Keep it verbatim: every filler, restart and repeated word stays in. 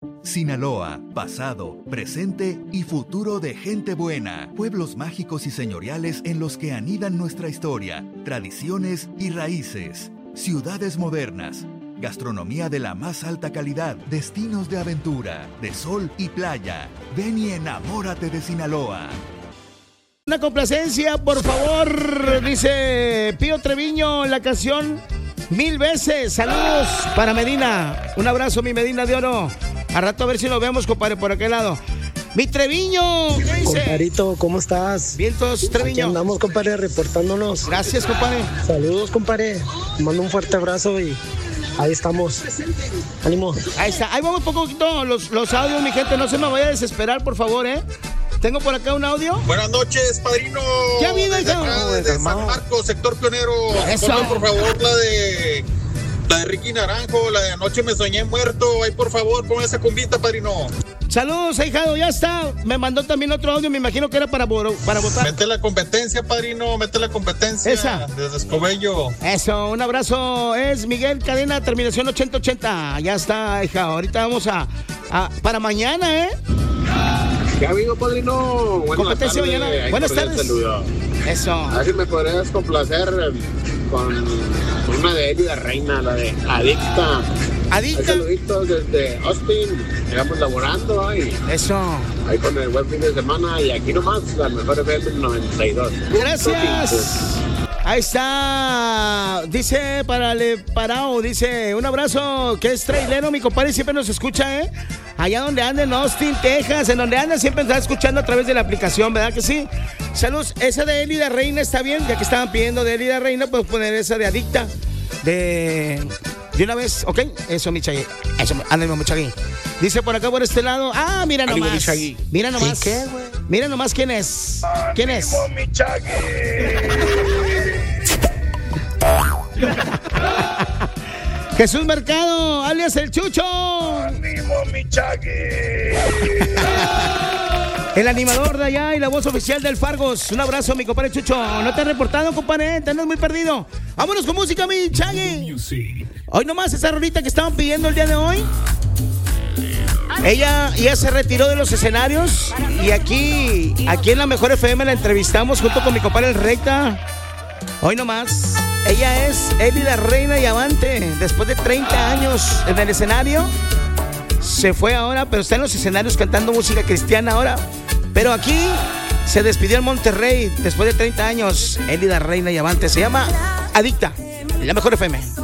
Sinaloa, pasado, presente y futuro de gente buena. Pueblos mágicos y señoriales en los que anidan nuestra historia, tradiciones y raíces. Ciudades modernas. Gastronomía de la más alta calidad, destinos de aventura, de sol y playa. Ven y enamórate de Sinaloa. Una complacencia, por favor, dice Pío Treviño, la canción Mil Veces. Saludos para Medina. Un abrazo, mi Medina de Oro. A rato a ver si nos vemos, compadre, por aquel lado. Mi Treviño, ¿qué dice? Compadrito, ¿cómo estás? Vientos, Treviño. Aquí andamos, compadre, reportándonos. Gracias, compadre. Saludos, compadre. Te mando un fuerte abrazo y ahí estamos. Ánimo. Ahí está. Ahí vamos poco poquito los, los audios, mi gente. No se me vaya a desesperar, por favor, ¿eh? Tengo por acá un audio. Buenas noches, padrino. ¿Qué ha habido, desde, hija? acá, desde San Marcos, sector pionero. Eso. Ponme, por favor, la de... La de Ricky Naranjo, la de Anoche me soñé muerto. Ahí, por favor, pon esa cumbita, padrino. Saludos, ahijado, ya está. Me mandó también otro audio, me imagino que era para, para votar. Mete la competencia, padrino, mete la competencia. Esa. Desde Escobedo. Eso, un abrazo. Es Miguel Cadena, terminación ochenta ochenta. Ya está, hija. Ahorita vamos a, a para mañana, ¿eh? ¿Qué ha habido, padrino? Buenas competencia tardes. mañana. Buenas tardes. Saludo. Eso. A ver si me podrías complacer con, con una de Eli, la reina, la de Adicta. Adicta. Saluditos desde Austin. Llegamos laborando ahí. Eso. Ahí con el buen fin de semana. Y aquí nomás, la mejor F M noventa y dos. Gracias. Ahí está. Dice para Le Parao, dice, un abrazo, que es trailero, mi compadre, siempre nos escucha, ¿eh? Allá donde anda, en Austin, Texas, en donde anda, siempre nos está escuchando a través de la aplicación, ¿verdad que sí? Saludos. Esa de Eli la Reina está bien, ya que estaban pidiendo de Eli la Reina, pues poner esa de Adicta. De... De una vez, ¿ok? Eso, mi Chagui. Eso, ánimo, mi Chagui. Dice por acá, por este lado. Ah, mira nomás. Mira nomás. ¿Qué, güey? Mira nomás quién es. ¿Quién es? ¡Ánimo, mi Chagui! Jesús Mercado, alias El Chucho. ¡Ánimo, mi Chagui! El animador de allá y la voz oficial del Fargos. Un abrazo, mi compadre Chucho. No te has reportado, compadre. Te andas muy perdido. Vámonos con música, mi Chagui. Hoy nomás esa rolita que estaban pidiendo el día de hoy. Ella ya se retiró de los escenarios. Y aquí, aquí en la Mejor F M la entrevistamos junto con mi compadre El Recta. Hoy nomás. Ella es Eli la Reina y Avante. Después de treinta años en el escenario, se fue ahora, pero está en los escenarios cantando música cristiana ahora. Pero aquí se despidió en Monterrey después de treinta años. Eli la Reina y Avante. Se llama Adicta. La Mejor F M.